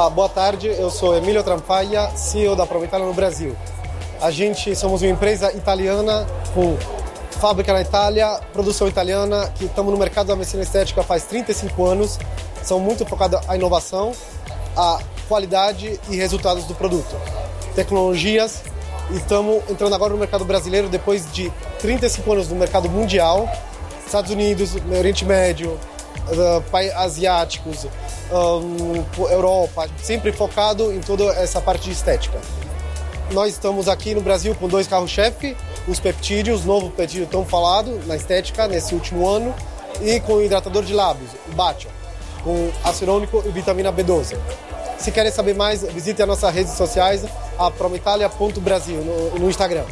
Olá, boa tarde. Eu sou Emílio Trampaglia, CEO da Promeitalia no Brasil. Somos uma empresa italiana com fábrica na Itália, produção italiana, que estamos no mercado da medicina estética faz 35 anos. São muito focados à inovação, à qualidade e resultados do produto. Tecnologias, e estamos entrando agora no mercado brasileiro depois de 35 anos no mercado mundial, Estados Unidos, Oriente Médio, países asiáticos, Europa, sempre focado em toda essa parte de estética. Nós estamos aqui no Brasil com 2 carros-chefe, os peptídeos, novo peptídeo tão falado na estética nesse último ano, e com o hidratador de lábios, o Bation, com ácido hialurônico e vitamina B12. Se querem saber mais, visite as nossas redes sociais, a promeitalia.brasil no Instagram.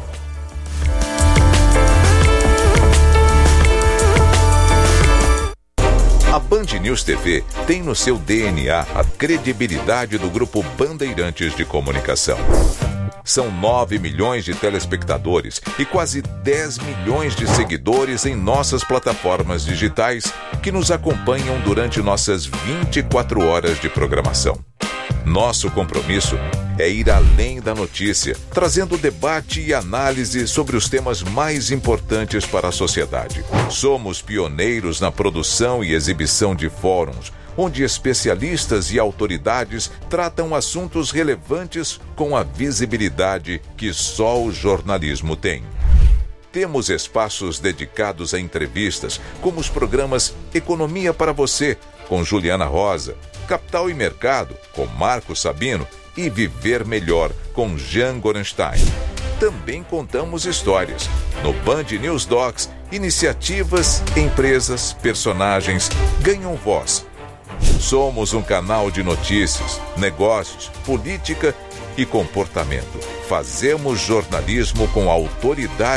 A Band News TV tem no seu DNA a credibilidade do Grupo Bandeirantes de Comunicação. São 9 milhões de telespectadores e quase 10 milhões de seguidores em nossas plataformas digitais que nos acompanham durante nossas 24 horas de programação. Nosso compromisso é ir além da notícia, trazendo debate e análise sobre os temas mais importantes para a sociedade. Somos pioneiros na produção e exibição de fóruns, onde especialistas e autoridades tratam assuntos relevantes com a visibilidade que só o jornalismo tem. Temos espaços dedicados a entrevistas, como os programas Economia para Você, com Juliana Rosa, Capital e Mercado, com Marco Sabino, e Viver Melhor, com Jean Gorenstein. Também contamos histórias. No Band News Docs, iniciativas, empresas, personagens ganham voz. Somos um canal de notícias, negócios, política e comportamento. Fazemos jornalismo com autoridade